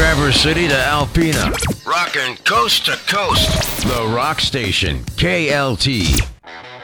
Traverse City to Alpena. Rockin' coast to coast. The Rock Station, KLT.